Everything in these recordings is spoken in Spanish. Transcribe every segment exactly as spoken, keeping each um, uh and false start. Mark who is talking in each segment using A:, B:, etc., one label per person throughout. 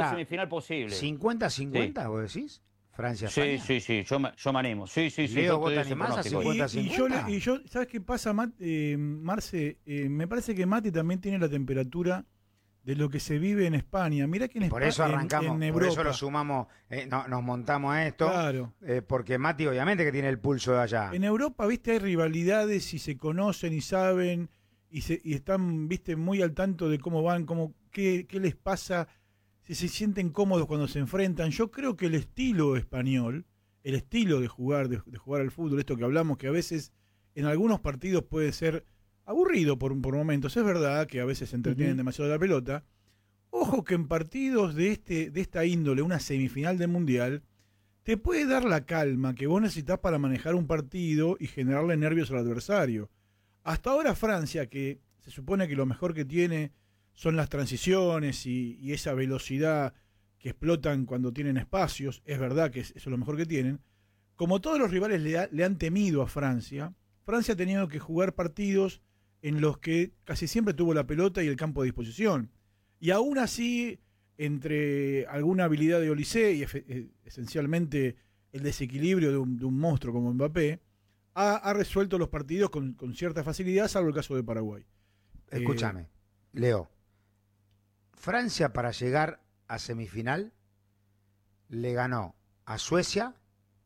A: mejor semifinal posible.
B: ¿cincuenta cincuenta
A: sí.
B: vos decís? Francia,
A: sí,
B: España.
A: Sí, sí, yo me, yo me animo. Sí, sí, sí.
B: Leo,
A: yo
B: ¿vos te
A: ese
B: animás a
A: pronóstico.
B: cincuenta
C: Y, y,
B: cincuenta?
C: yo, y yo, ¿sabes qué pasa, Mat, eh, Marce? Eh, me parece que Mati también tiene la temperatura de lo que se vive en España. Mirá que en
B: Por
C: Espa-
B: eso arrancamos,
C: en, en
B: por
C: Europa.
B: eso lo sumamos, eh, no, nos montamos a esto.
C: Claro.
B: Eh, porque Mati obviamente que tiene el pulso de allá.
C: En Europa, viste, hay rivalidades y se conocen y saben y, se, y están, viste, muy al tanto de cómo van, cómo, qué, qué les pasa, si se sienten cómodos cuando se enfrentan. Yo creo que el estilo español, el estilo de jugar, de, de jugar al fútbol, esto que hablamos, que a veces en algunos partidos puede ser aburrido por, por momentos, es verdad que a veces se entretienen uh-huh. demasiado la pelota. Ojo que en partidos de este de esta índole, una semifinal del Mundial, te puede dar la calma que vos necesitas para manejar un partido y generarle nervios al adversario. Hasta ahora Francia, que se supone que lo mejor que tiene son las transiciones y, y esa velocidad que explotan cuando tienen espacios, es verdad que es, eso es lo mejor que tienen, como todos los rivales le, ha, le han temido a Francia, Francia ha tenido que jugar partidos en los que casi siempre tuvo la pelota y el campo a disposición. Y aún así, entre alguna habilidad de Olise y efe, esencialmente el desequilibrio de un, de un monstruo como Mbappé, ha, ha resuelto los partidos con, con cierta facilidad, salvo el caso de Paraguay.
B: Escúchame, eh, Leo. Francia para llegar a semifinal le ganó a Suecia,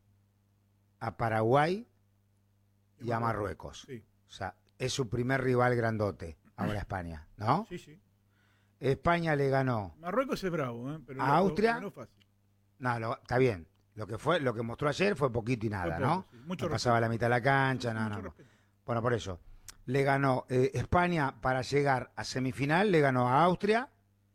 B: a Paraguay y a Marruecos. Sí. O sea, es su primer rival grandote, ahora España, ¿no?
C: Sí, sí.
B: España le ganó.
C: Marruecos es bravo, ¿eh? Pero
B: a
C: lo,
B: Austria.
C: Lo, lo fácil.
B: No, lo, está bien. Lo que fue, lo que mostró ayer fue poquito y nada,
C: poco,
B: ¿no?
C: Sí. Mucho
B: no pasaba la mitad de la cancha, no, no, no. Bueno, por eso. Le ganó eh, España para llegar a semifinal, le ganó a Austria,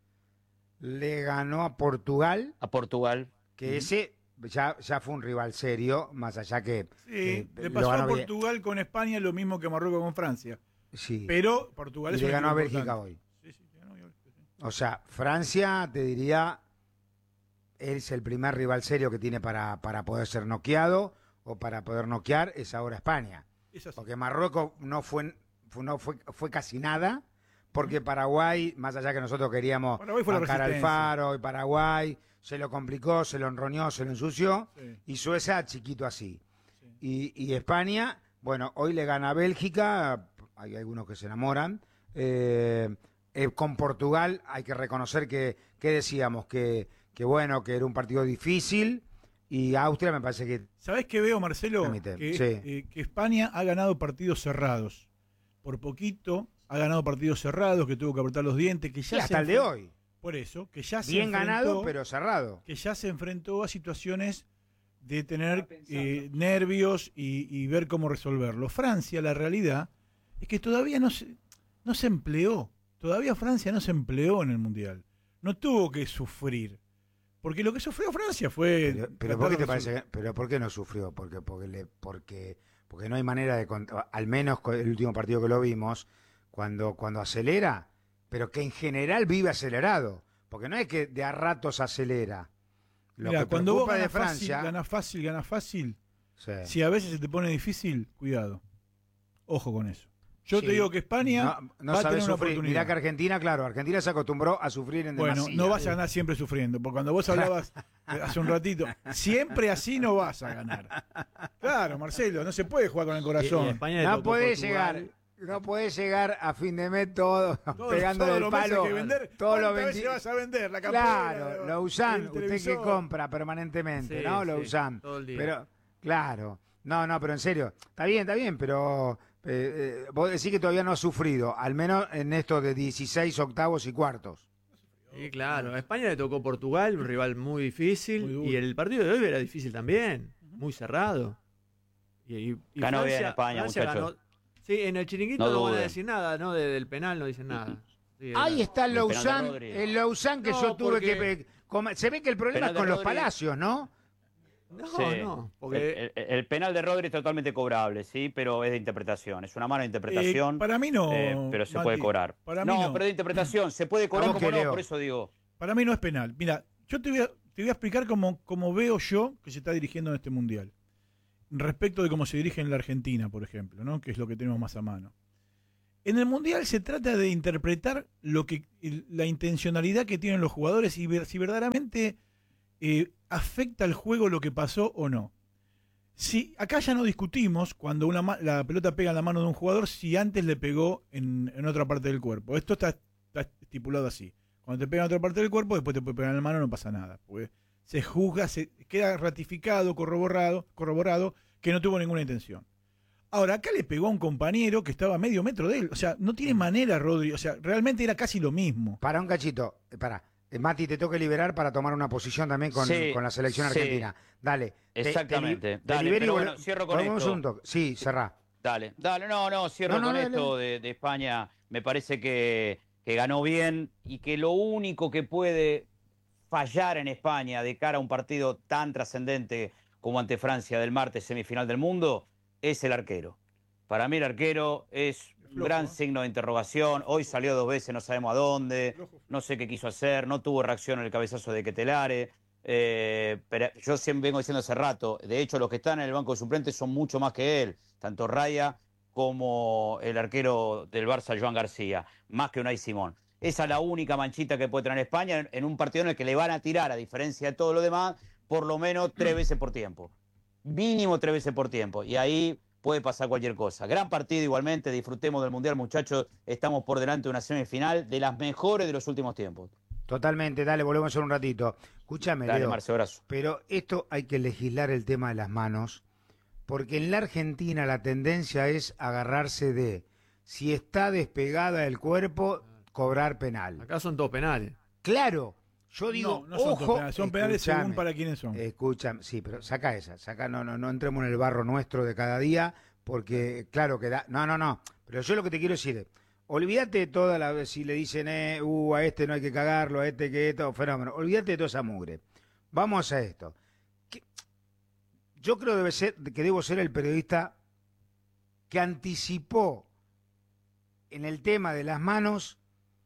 B: le ganó a Portugal.
A: A Portugal.
B: Que uh-huh. ese ya, ya fue un rival serio, más allá que...
C: Sí,
B: eh,
C: le pasó a Portugal bien. Con España lo mismo que Marruecos con Francia.
B: Sí.
C: Pero Portugal
B: y
C: es
B: le ganó a
C: importante.
B: Bélgica hoy.
C: Sí, sí, ganó, sí.
B: O sea, Francia, te diría, es el primer rival serio que tiene para, para poder ser noqueado o para poder noquear, es ahora España. Es porque Marruecos no fue, no fue, fue casi nada, porque Paraguay, más allá que nosotros queríamos bancar al Faro y Paraguay, se lo complicó, se lo enroñó, se lo ensució, sí. Y Suecia chiquito así. Sí. Y, y España, bueno, hoy le gana a Bélgica, hay algunos que se enamoran, eh, eh, con Portugal hay que reconocer que, que decíamos, que, que bueno, que era un partido difícil, y Austria me parece que...
C: ¿Sabés qué veo, Marcelo?
B: Permite,
C: que,
B: sí.
C: eh, que España ha ganado partidos cerrados. Por poquito ha ganado partidos cerrados, que tuvo que apretar los dientes, que ya
B: sí, hasta el de hoy.
C: Por eso, que ya se
B: bien
C: enfrentó,
B: ganado, pero cerrado.
C: Que ya se enfrentó a situaciones de tener eh, nervios y, y ver cómo resolverlo. Francia, la realidad es que todavía no se, no se empleó. Todavía Francia no se empleó en el Mundial. No tuvo que sufrir. Porque lo que sufrió Francia fue...
B: Pero, pero ¿por qué te parece que, pero ¿por qué no sufrió? Porque, porque, le, porque, porque no hay manera de... Al menos el último partido que lo vimos, cuando, cuando acelera... pero que en general vive acelerado, porque no es que de a ratos acelera. Lo
C: Mirá,
B: que
C: cuando vos
B: de
C: ganas
B: Francia,
C: fácil, gana fácil, gana fácil,
B: sí.
C: Si a veces se te pone difícil, cuidado. Ojo con eso. Yo
B: sí.
C: te digo que España
B: no, no
C: va a
B: sabe
C: tener una
B: sufrir.
C: oportunidad.
B: Mirá que Argentina, claro, Argentina se acostumbró a sufrir en
C: bueno,
B: demasía.
C: no vas a ganar siempre sufriendo, porque cuando vos hablabas hace un ratito, siempre así no vas a ganar. Claro, Marcelo, no se puede jugar con el corazón.
B: Y, y España no puede llegar... No puedes llegar a fin de mes todo, todo pegando todo el palo.
C: Que vender,
B: todo lo
C: veces vas a vender la campera,
B: claro, lo usan, usted que compra permanentemente, sí, ¿no? Lo sí, usan.
D: Todo el día.
B: Pero, claro, no, no, pero en serio, está bien, está bien, pero eh, eh, vos decís que todavía no ha sufrido, al menos en esto de dieciséis octavos y cuartos.
D: Sí, claro. A España le tocó Portugal, un rival muy difícil, muy y el partido de hoy era difícil también, muy cerrado. Y, y, y
A: ganó
D: Francia,
A: bien España,
D: Francia
A: muchachos.
D: Ganó, sí, en el chiringuito
A: no,
D: no van a decir nada, ¿no? De, del penal no dicen nada. Sí,
B: ahí está el Lausanne,
A: de
B: el Lausanne que
D: no,
B: yo tuve
D: porque...
B: que... Como, se ve que el problema es con los Palacios, ¿no?
D: No,
A: sí.
D: no. Porque...
A: El, el, el penal de Rodri es totalmente cobrable, sí, pero es de interpretación. Es una mala interpretación.
C: Eh, para mí no.
A: Eh, pero se
C: Mati,
A: puede cobrar.
C: Para mí
A: no,
C: no,
A: pero de interpretación. Se puede cobrar como no, por eso digo.
C: Para mí no es penal. Mira, yo te voy a, te voy a explicar cómo, cómo veo yo que se está dirigiendo en este Mundial. Respecto de cómo se dirige en la Argentina, por ejemplo, ¿no? Que es lo que tenemos más a mano. En el Mundial se trata de interpretar lo que la intencionalidad que tienen los jugadores y ver si verdaderamente eh, afecta al juego lo que pasó o no. Si acá ya no discutimos cuando una la pelota pega en la mano de un jugador si antes le pegó en, en otra parte del cuerpo. Esto está, está estipulado así. Cuando te pega en otra parte del cuerpo, después te puede pegar en la mano, no pasa nada. Pues se juzga, se queda ratificado, corroborado, corroborado que no tuvo ninguna intención. Ahora, acá le pegó a un compañero que estaba a medio metro de él. O sea, no tiene manera, Rodri. O sea, realmente era casi lo mismo.
B: Para un cachito, para. Mati, te toca liberar para tomar una posición también con, sí, con la selección
A: sí.
B: argentina. Dale.
A: Exactamente.
B: Te, te,
A: dale,
B: te
A: pero bueno, cierro con esto.
B: Un sí, cerrá.
A: Dale, dale, no, no, cierro no, no, con dale, esto dale. De, de España. Me parece que, que ganó bien y que lo único que puede fallar en España de cara a un partido tan trascendente como ante Francia del martes, semifinal del mundo, es el arquero. Para mí el arquero es un Flojo, gran ¿eh? signo de interrogación. Hoy salió dos veces, no sabemos a dónde, no sé qué quiso hacer, no tuvo reacción en el cabezazo de Ketelare. Eh, pero yo siempre vengo diciendo hace rato, de hecho los que están en el banco de suplentes son mucho más que él, tanto Raya como el arquero del Barça, Joan García, más que Unai Simón. Esa es la única manchita que puede tener España en un partido en el que le van a tirar, a diferencia de todo lo demás, por lo menos tres veces por tiempo. Mínimo tres veces por tiempo. Y ahí puede pasar cualquier cosa. Gran partido igualmente, disfrutemos del Mundial, muchachos. Estamos por delante de una semifinal de las mejores de los últimos tiempos.
B: Totalmente, dale, volvemos en un ratito. Escúchame,
A: dale,
B: Leo,
A: Marce, abrazo.
B: Pero esto hay que legislar el tema de las manos, porque en la Argentina la tendencia es agarrarse de, si está despegada el cuerpo, cobrar penal.
D: Acá son todos penales.
B: Claro. Yo digo,
C: no, no son
B: ojo,
C: penales, son penales según para quiénes son.
B: Escúchame, sí, pero saca esa, saca, no, no, no entremos en el barro nuestro de cada día, porque claro que da, no, no, no, pero yo lo que te quiero decir es, olvídate de toda la, si le dicen, eh, uh, a este no hay que cagarlo, a este que esto, fenómeno, olvídate de toda esa mugre. Vamos a esto. ¿Qué? Yo creo debe ser, que debo ser el periodista que anticipó en el tema de las manos,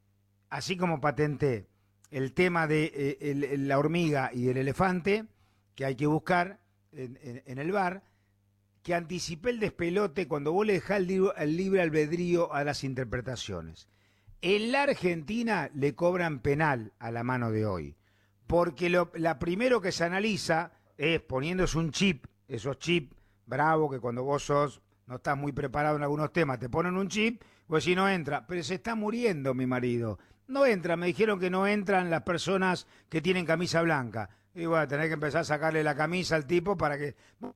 B: así como patenté el tema de eh, el, el, la hormiga y el elefante, que hay que buscar en, en, en el V A R, que anticipé el despelote cuando vos le dejás el, libro, el libre albedrío a las interpretaciones. En la Argentina le cobran penal a la mano de hoy, porque lo la primero que se analiza es poniéndose un chip, esos chips bravo que cuando vos sos, no estás muy preparado en algunos temas, te ponen un chip, pues si no entra, pero se está muriendo mi marido. No entra, me dijeron que no entran las personas que tienen camisa blanca. Y voy a tener que empezar a sacarle la camisa al tipo para que...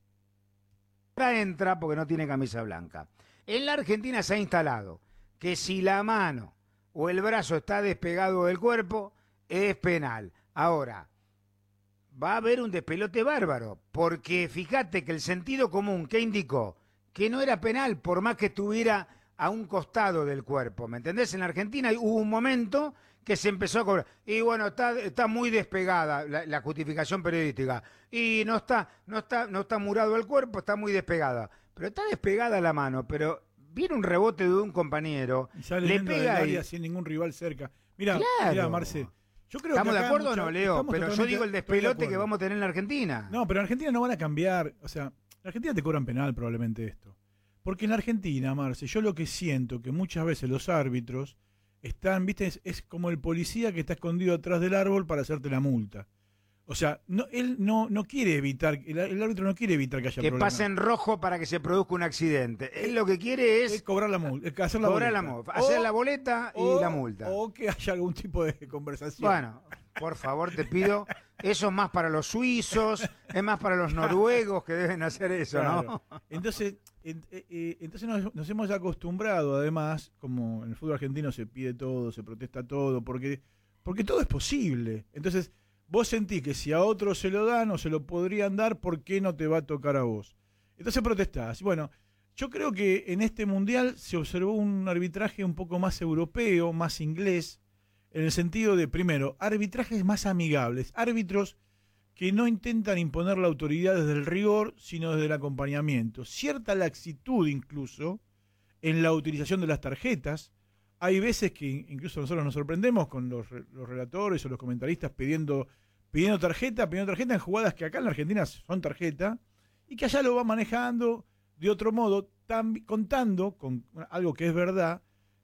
B: Entra porque no tiene camisa blanca. En la Argentina se ha instalado que si la mano o el brazo está despegado del cuerpo, es penal. Ahora, va a haber un despelote bárbaro, porque fíjate que el sentido común que indicó que no era penal, por más que estuviera a un costado del cuerpo, ¿me entendés? En la Argentina hubo un momento que se empezó a cobrar, y bueno, está, está muy despegada la, la justificación periodística, y no está, no está, no está murado el cuerpo, está muy despegada, pero está despegada la mano, pero viene un rebote de un compañero,
C: y sale
B: le pega
C: área
B: y...
C: sin ningún rival cerca. Mira,
B: claro.
C: mira, Marce, yo creo
B: ¿estamos
C: que
B: de acuerdo
C: mucha,
B: o no, Leo? Pero yo digo el despelote que vamos a tener en la Argentina.
C: No, pero en Argentina no van a cambiar, o sea, en Argentina te cobran penal probablemente esto. Porque en la Argentina, Marce, yo lo que siento que muchas veces los árbitros están, viste, es, es como el policía que está escondido atrás del árbol para hacerte la multa. O sea, no, él no, no quiere evitar, el, el árbitro no quiere evitar que haya
B: que
C: problemas.
B: pase en rojo para que se produzca un accidente. Él lo que quiere es,
C: es cobrar la multa, es hacer la
B: cobrar
C: boleta.
B: La multa, hacer la boleta y
C: o,
B: la multa.
C: O que haya algún tipo de conversación.
B: Bueno, por favor, te pido, eso es más para los suizos, es más para los noruegos que deben hacer eso,
C: claro.
B: ¿no?
C: Entonces, en, eh, entonces nos, nos hemos acostumbrado, además, como en el fútbol argentino se pide todo, se protesta todo, porque, porque todo es posible. Entonces, vos sentís que si a otro se lo dan o se lo podrían dar, ¿por qué no te va a tocar a vos? Entonces protestás. Bueno, yo creo que en este Mundial se observó un arbitraje un poco más europeo, más inglés, en el sentido de, primero, arbitrajes más amigables, árbitros que no intentan imponer la autoridad desde el rigor, sino desde el acompañamiento. Cierta laxitud incluso en la utilización de las tarjetas. Hay veces que incluso nosotros nos sorprendemos con los, los relatores o los comentaristas pidiendo, pidiendo tarjeta, pidiendo tarjeta en jugadas que acá en la Argentina son tarjeta, y que allá lo va manejando de otro modo, tan, contando con algo que es verdad,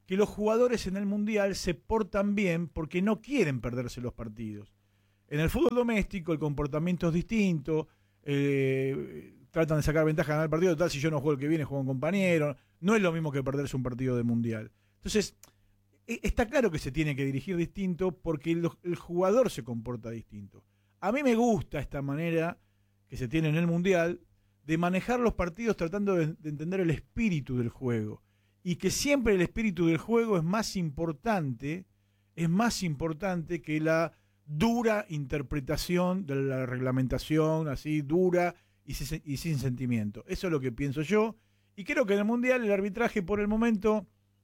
C: que los jugadores en el Mundial se portan bien porque no quieren perderse los partidos. En el fútbol doméstico el comportamiento es distinto, eh, tratan de sacar ventaja, ganar el partido, tal, si yo no juego el que viene, juego un compañero, no es lo mismo que perderse un partido de Mundial. Entonces, está claro que se tiene que dirigir distinto porque el, el jugador se comporta distinto. A mí me gusta esta manera que se tiene en el Mundial de manejar los partidos tratando de, de entender el espíritu del juego. Y que siempre el espíritu del juego es más importante, es más importante que la dura interpretación de la reglamentación, así dura y, si, y sin sentimiento. Eso es lo que pienso yo. Y creo que en el Mundial el arbitraje por el momento,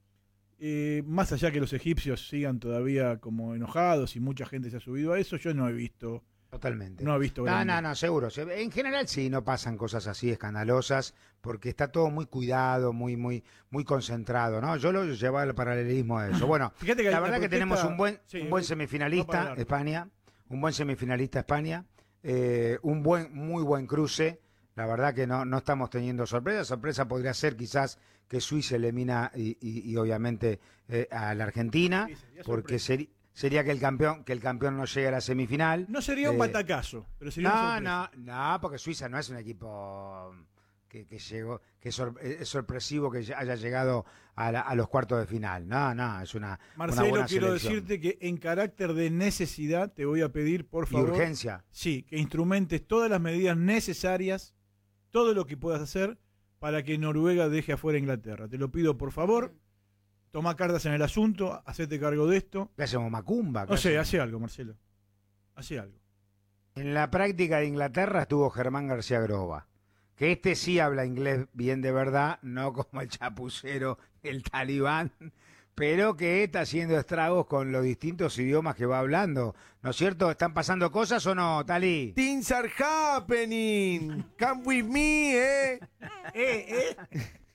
C: eh, más allá que los egipcios sigan todavía como enojados y mucha gente se ha subido a eso, yo no he visto...
B: Totalmente.
C: No he visto
B: No,
C: grande.
B: no, no, seguro. En general sí, no pasan cosas así escandalosas, porque está todo muy cuidado, muy, muy, muy concentrado, ¿no? Yo lo llevaba al paralelismo a eso. Bueno,
C: Fíjate que
B: la
C: la
B: verdad que
C: protesta,
B: tenemos un buen,
C: sí,
B: un buen
C: no
B: semifinalista,
C: para
B: España, un buen semifinalista España, eh, un buen, muy buen cruce. La verdad que no, no estamos teniendo sorpresa. Sorpresa podría ser quizás que Suiza elimina y, y, y obviamente eh, a la Argentina,
C: Sí, sería
B: porque
C: sorpresa.
B: sería sería que el campeón que el campeón no llegue a la semifinal.
C: No sería un
B: Eh,
C: batacazo, pero sería una
B: No,
C: sorpresa.
B: no, no, porque Suiza no es un equipo que, que llegó, que es, sor- es sorpresivo que haya llegado a, la- a los cuartos de final. No, no, es una, una
C: Marcelo,
B: buena
C: quiero
B: selección.
C: decirte que en carácter de necesidad te voy a pedir, por
B: Y
C: favor,
B: urgencia.
C: sí, que instrumentes todas las medidas necesarias, todo lo que puedas hacer para que Noruega deje afuera a Inglaterra. Te lo pido, por favor. Toma cartas en el asunto, hacete cargo de esto.
B: ¿Qué hacemos? Macumba. ¿Qué
C: No sé,
B: hacemos?
C: hace algo, Marcelo. Hace algo.
B: En la práctica de Inglaterra estuvo Germán García Groba, que este sí habla inglés bien de verdad, no como el chapucero del talibán, pero que está haciendo estragos con los distintos idiomas que va hablando. ¿No es cierto? ¿Están pasando cosas o no, Tali?
E: Things are happening. Come with me, eh.
B: Eh, eh.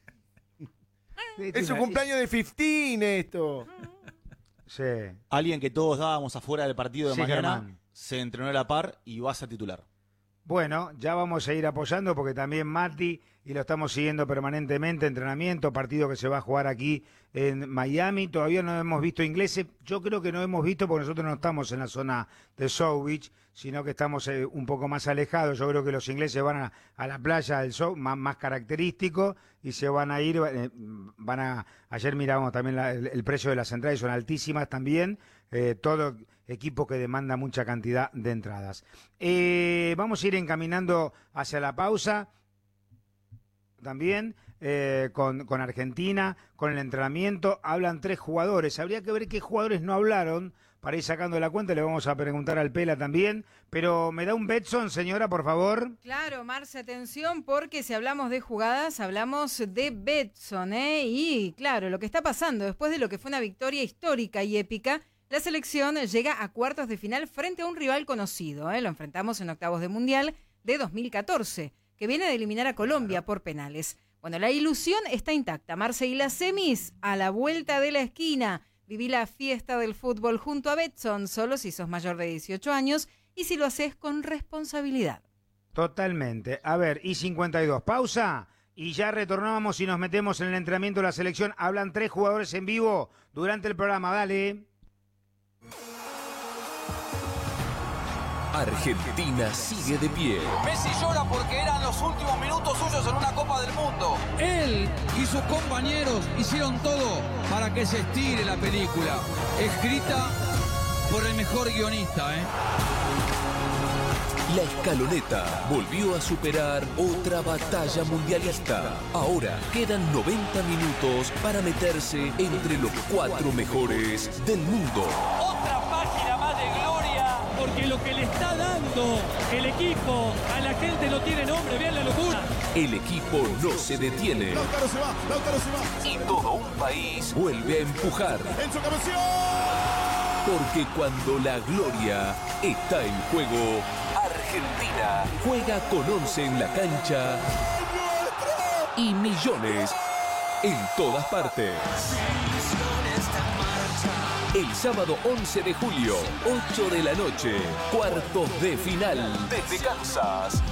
E: Es su cumpleaños de quince esto.
B: Sí.
F: Alguien que todos dábamos afuera del partido de
B: Sí,
F: mañana
B: Germán.
F: se entrenó a la par y va a ser titular.
B: Bueno, ya vamos a ir apoyando porque también Mati, y lo estamos siguiendo permanentemente, entrenamiento, partido que se va a jugar aquí en Miami. Todavía no hemos visto ingleses. Yo creo que no hemos visto porque nosotros no estamos en la zona de South Beach, sino que estamos eh, un poco más alejados. Yo creo que los ingleses van a, a la playa del South, más, más característico, y se van a ir, eh, van a, ayer miramos también la- el, el precio de las entradas, son altísimas también, eh, todo equipo que demanda mucha cantidad de entradas. Eh, vamos a ir encaminando hacia la pausa también eh, con, con Argentina, con el entrenamiento. Hablan tres jugadores. Habría que ver qué jugadores no hablaron para ir sacando la cuenta. Le vamos a preguntar al Pela también. Pero me da un Betson, señora, por favor.
G: Claro, Marce, atención, porque si hablamos de jugadas, hablamos de Betson, ¿eh? Y claro, lo que está pasando después de lo que fue una victoria histórica y épica, la selección llega a cuartos de final frente a un rival conocido, ¿eh? Lo enfrentamos en octavos de Mundial de dos mil catorce, que viene de eliminar a Colombia por penales. Bueno, la ilusión está intacta, Marce, y las semis a la vuelta de la esquina. Viví la fiesta del fútbol junto a Betson, solo si sos mayor de dieciocho años y si lo haces con responsabilidad.
B: Totalmente. A ver, y cincuenta y dos, pausa. Y ya retornamos y nos metemos en el entrenamiento de la selección. Hablan tres jugadores en vivo durante el programa. Dale.
H: Argentina sigue de pie.
I: Messi llora porque eran los últimos minutos suyos en una Copa del Mundo. Él y sus compañeros hicieron todo para que se estire la película, escrita por el mejor guionista, ¿eh?
H: La escaloneta volvió a superar otra batalla mundialista. Ahora quedan noventa minutos para meterse entre los cuatro mejores del mundo.
I: Otra página más de gloria. Porque lo que le está dando el equipo a la gente no tiene nombre, vean la locura.
H: El equipo no se detiene
E: Lautaro se va, Lautaro se va.
H: y todo un país vuelve a empujar.
E: En su cabeceo.
H: Porque cuando la gloria está en juego, Argentina juega con once en la cancha y millones en todas partes. El sábado once de julio, ocho de la noche, cuartos de final desde Kansas.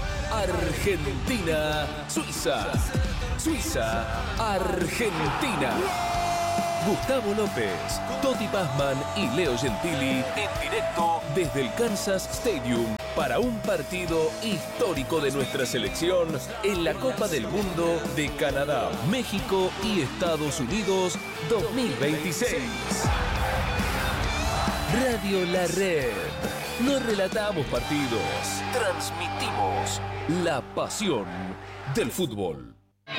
H: Argentina, Suiza. Suiza, Argentina. Gustavo López, Toti Pazman y Leo Gentili en directo desde el Kansas Stadium para un partido histórico de nuestra selección en la Copa del Mundo de Canadá, México y Estados Unidos dos mil veintiséis. Radio La Red. No relatamos partidos, transmitimos la pasión del fútbol.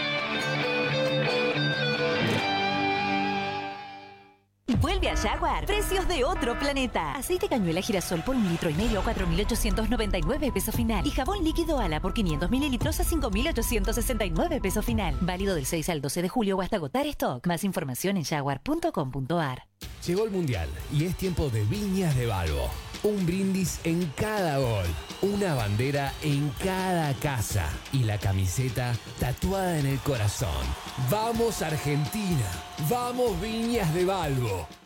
J: Vuelve a Jaguar. Precios de otro planeta. Aceite cañuela girasol por un litro y medio a cuatro mil ochocientos noventa y nueve pesos final. Y jabón líquido Ala por quinientos mililitros a cinco mil ochocientos sesenta y nueve pesos final. Válido del seis al doce de julio o hasta agotar stock. Más información en jaguar punto com punto a r.
K: Llegó el Mundial y es tiempo de Viñas de Balbo. Un brindis en cada gol, una bandera en cada casa y la camiseta tatuada en el corazón. ¡Vamos Argentina! ¡Vamos Viñas de Balbo!